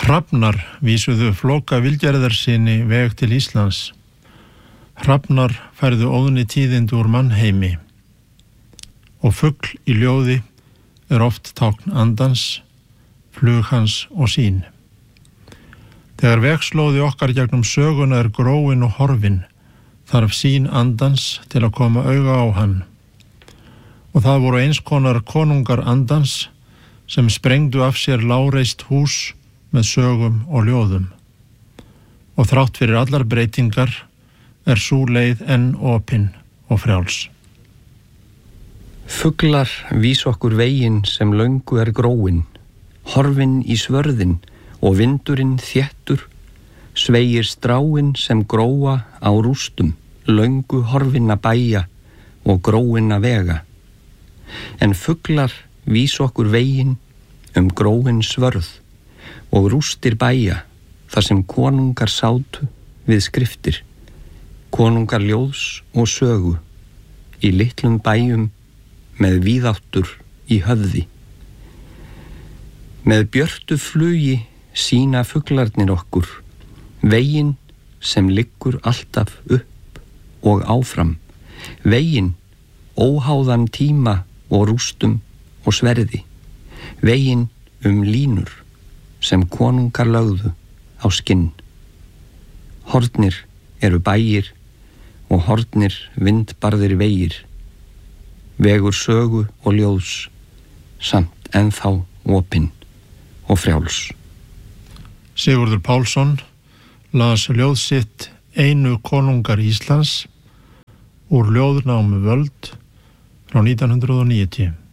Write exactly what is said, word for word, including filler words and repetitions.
Hrafnar vísuðu Flóka Vilgerðarsyni veg til Íslands. Hrafnar færðu óðni tíðindi úr mannheimi. Og fugl í ljóði er oft tákn andans, flug hans og sín. Þegar vegslóði okkar gegnum söguna er gróin og horfin, þarf sín andans til að koma auga á hann. Og það voru eins konar konungar andans sem sprengdu af sér láreist hús með sögum og ljóðum. Og þrátt fyrir allar breytingar er sú leið enn opin og frjáls. Fuglar vís okkur veginn sem löngu er gróin, horfin í svörðin og vindurinn þéttur, sveigir stráin sem gróa á rústum, löngu horfinna bæja og gróinna vega. En fuglar vís okkur veginn um gróin svörð og rústir bæja þar sem konungar sátu við skriftir, konungar ljóðs og sögu í litlum bæjum með víðáttur í höfði. Með björtu flugi sína fuglarnir okkur veginn sem liggur alltaf upp og áfram, veginn óháðan tíma og rústum og sverði, veginn um línur sem konungar lögðu á skinn. Hornir eru bæir og hornir vindbarðir vegir, vegur sögu og ljóðs, samt ennþá opinn og frjáls. Sigurður Pálsson las ljóð sitt Einu konungar Íslands úr ljóðnámu Völd frá nítján hundruð níutíu.